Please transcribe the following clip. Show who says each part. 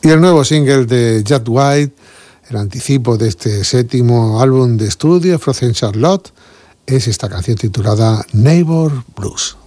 Speaker 1: Y el nuevo single de Jack White, el anticipo de este 7º álbum de estudio, Frozen Charlotte, es esta canción titulada Neighbor Blues.